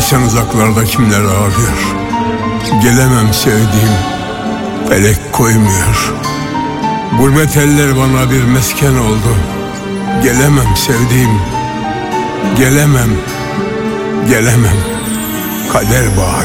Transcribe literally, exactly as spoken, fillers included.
Bilsen uzaklarda kimler ağlıyor. Gelemem sevdiğim, felek koymuyor. Gurbet eller bana bir mesken oldu. Gelemem sevdiğim, gelemem, gelemem. Kader bağır.